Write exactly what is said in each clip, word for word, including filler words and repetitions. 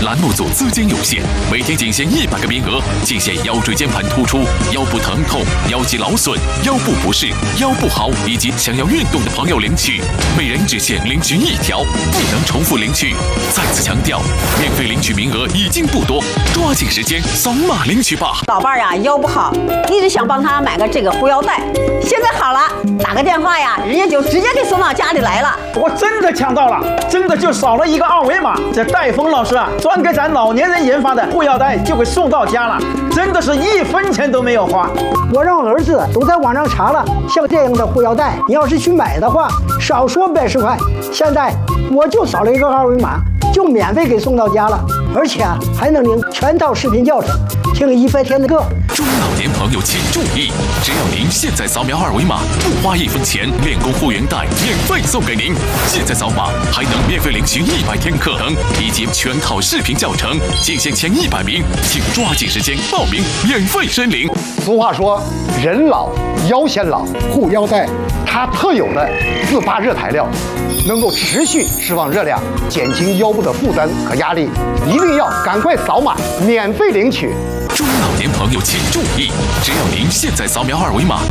栏目组资金有限，每天仅限一百个名额，仅限腰椎间盘突出、腰部疼痛、腰肌劳损、腰部不适、腰不好以及想要运动的朋友领取，每人只限领取一条，不能重复领取。再次强调，免费领取名额已经不多，抓紧时间扫码领取吧。 老伴儿呀，腰不好，一直想帮他买个这个护腰带，现在好了，打个电话呀，人家就直接给送到家里来了。 我真的抢到了，真的就扫了一个二维码，这戴峰老师啊，专给咱老年人研发的护腰带就给送到家了，真的是一分钱都没有花。 我让儿子都在网上查了，像这样的护腰带，你要是去买的话，少说百十块，现在我就扫了一个二维码，就免费给送到家了，而且啊还能领全套视频教程，听一百天的课。 中老年朋友请注意，只要您现在扫描二维码，不花一分钱，练功护眼带免费送给您。现在扫码还能免费领取一百天课程以及全套视频教程，仅限前一百名，请抓紧时间报名，免费申领。 俗话说，人老腰先老，护腰带它特有的自发热材料，能够持续释放热量，减轻腰部的负担和压力。一定要赶快扫码，免费领取。 中老年朋友请注意，只要您现在扫描二维码，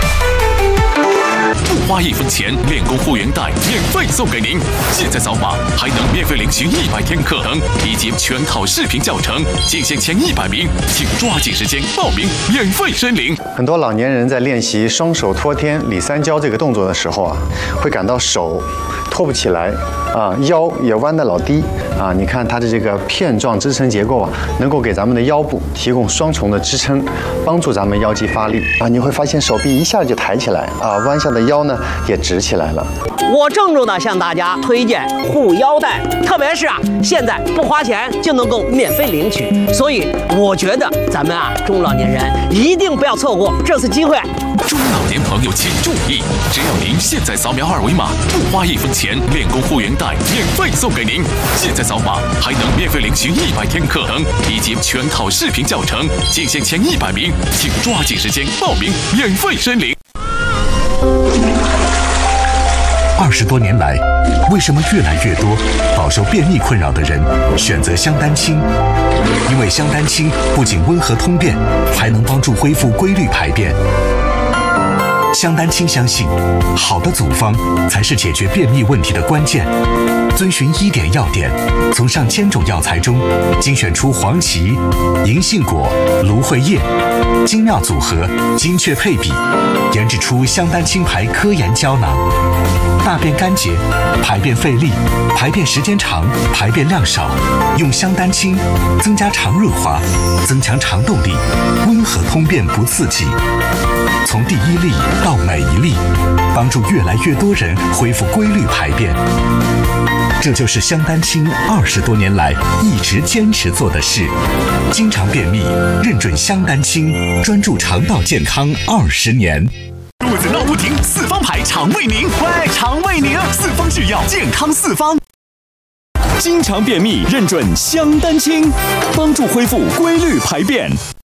不花一分钱，练功护眼带免费送给您。现在扫码还能免费领取一百天课程以及全套视频教程，仅限前一百名，请抓紧时间报名，免费申领。 很多老年人在练习双手托天里三焦这个动作的时候啊，会感到手托不起来啊，腰也弯得老低啊。你看它的这个片状支撑结构啊，能够给咱们的腰部提供双重的支撑，帮助咱们腰肌发力啊。你会发现手臂一下就抬起来啊，弯下的腰呢也直起来了。 我郑重的向大家推荐护腰带，特别是啊，现在不花钱就能够免费领取，所以我觉得咱们啊中老年人一定不要错过这次机会。 中老年朋友请注意，只要您现在扫描二维码，不花一分钱，练功护眼带免费送给您。现在扫码还能免费领取一百天课程以及全套视频教程，仅限前一百名，请抓紧时间报名，免费申领。 二十多年来，为什么越来越多饱受便秘困扰的人选择香丹清？因为香丹清不仅温和通便，还能帮助恢复规律排便。香丹清相信，好的组方才是解决便秘问题的关键。遵循医典要点，从上千种药材中精选出黄芪、银杏果、芦荟叶，精妙组合，精确配比，研制出香丹清牌科研胶囊。大便干结、排便费力、排便时间长、排便量少，用香丹清增加肠润滑，增强肠动力，温和通便不刺激。从第一粒到每一粒，帮助越来越多人恢复规律排便。这就是香丹清二十多年来一直坚持做的事。经常便秘，认准香丹清，专注肠道健康二十年。 肚子闹不停，四方牌肠胃宁，喂，肠胃宁，四方制药，健康四方。 经常便秘，认准香丹清，帮助恢复规律排便。